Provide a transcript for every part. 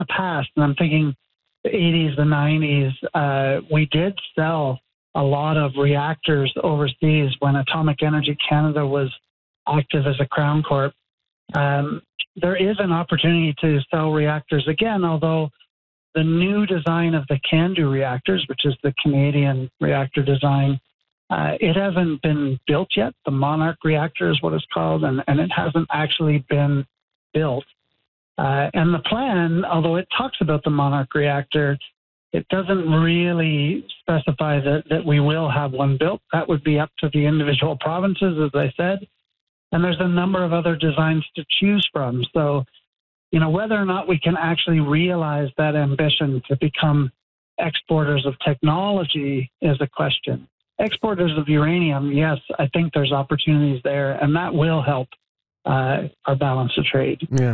the past, and I'm thinking the 80s, the 90s, we did sell a lot of reactors overseas when Atomic Energy Canada was active as a Crown Corp. There is an opportunity to sell reactors again, although the new design of the CANDU reactors, which is the Canadian reactor design, it hasn't been built yet. The Monarch reactor is what it's called, and it hasn't actually been built. And the plan, although it talks about the Monarch reactor, it doesn't really specify that we will have one built. That would be up to the individual provinces, as I said. And there's a number of other designs to choose from. So, whether or not we can actually realize that ambition to become exporters of technology is a question. Exporters of uranium, yes, I think there's opportunities there, and that will help our balance of trade. Yeah.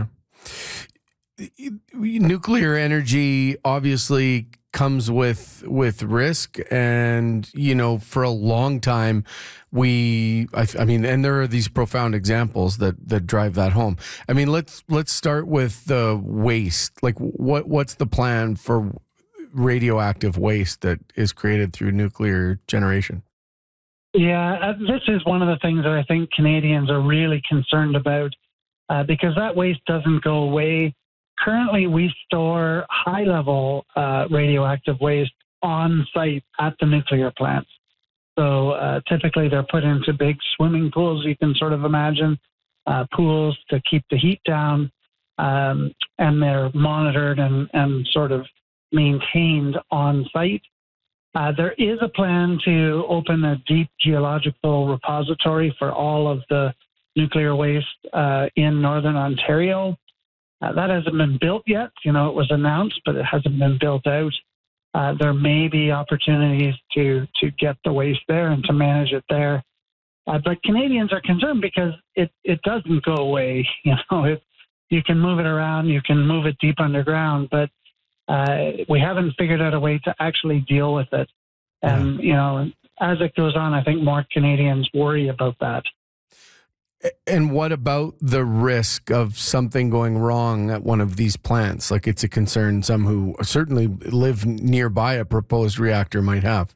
Nuclear energy obviously comes with risk, and for a long time and there are these profound examples that drive that home. I mean, let's start with the waste. Like, what's the plan for radioactive waste that is created through nuclear generation? Yeah, this is one of the things that I think Canadians are really concerned about, because that waste doesn't go away. Currently, we store high-level radioactive waste on site at the nuclear plants. So typically, they're put into big swimming pools, you can sort of imagine, pools to keep the heat down, and they're monitored and sort of maintained on site. There is a plan to open a deep geological repository for all of the nuclear waste in Northern Ontario. That hasn't been built yet. It was announced, but it hasn't been built out. There may be opportunities to get the waste there and to manage it there. But Canadians are concerned because it doesn't go away. You can move it around, you can move it deep underground, but we haven't figured out a way to actually deal with it. And, as it goes on, I think more Canadians worry about that. And what about the risk of something going wrong at one of these plants? Like, it's a concern some who certainly live nearby a proposed reactor might have.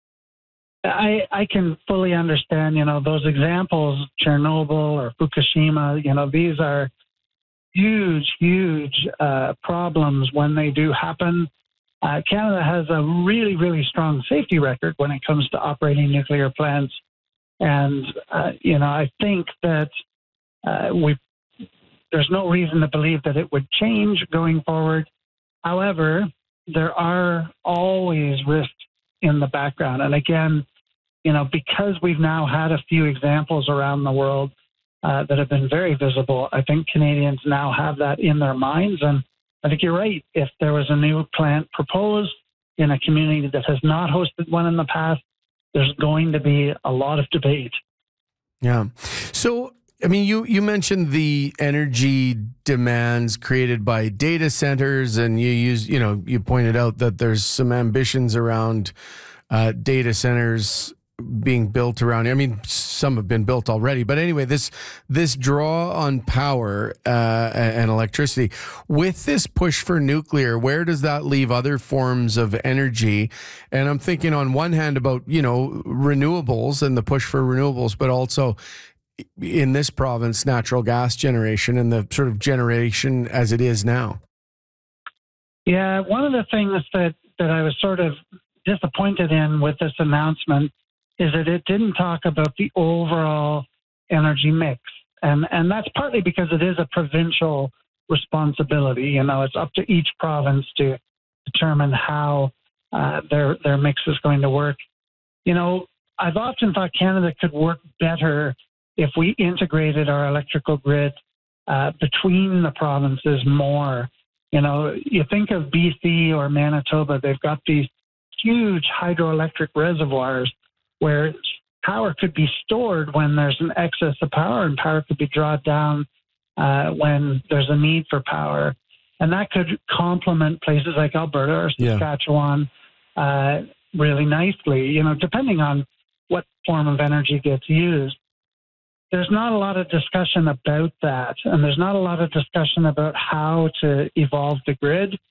I can fully understand, those examples, Chernobyl or Fukushima, these are huge problems when they do happen. Canada has a really, really strong safety record when it comes to operating nuclear plants. And, I think that there's no reason to believe that it would change going forward. However, there are always risks in the background. And again, because we've now had a few examples around the world that have been very visible, I think Canadians now have that in their minds. And I think you're right. If there was a new plant proposed in a community that has not hosted one in the past, there's going to be a lot of debate. Yeah. So, I mean, you mentioned the energy demands created by data centers, and you pointed out that there's some ambitions around data centers being built around. I mean, some have been built already, but anyway, this draw on power and electricity with this push for nuclear, where does that leave other forms of energy? And I'm thinking on one hand about renewables and the push for renewables, but also in this province, natural gas generation and the sort of generation as it is now. Yeah, one of the things that I was sort of disappointed in with this announcement is that it didn't talk about the overall energy mix. And that's partly because it is a provincial responsibility. It's up to each province to determine how their mix is going to work. I've often thought Canada could work better if we integrated our electrical grid between the provinces more. You think of BC or Manitoba, they've got these huge hydroelectric reservoirs where power could be stored when there's an excess of power, and power could be drawn down when there's a need for power. And that could complement places like Alberta or Saskatchewan really nicely, depending on what form of energy gets used. There's not a lot of discussion about that, and there's not a lot of discussion about how to evolve the grid.